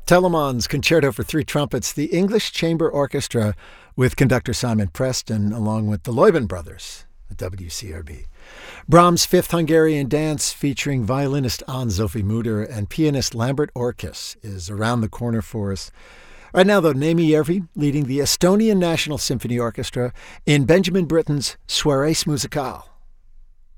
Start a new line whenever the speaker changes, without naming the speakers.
Telemann's Concerto for Three Trumpets, the English Chamber Orchestra with conductor Simon Preston, along with the Leuben Brothers, the WCRB. Brahms' Fifth Hungarian Dance, featuring violinist Anne-Sophie Mutter and pianist Lambert Orkis, is around the corner for us. Right now, though, Naimi Järvi leading the Estonian National Symphony Orchestra in Benjamin Britten's Soirées Musicales.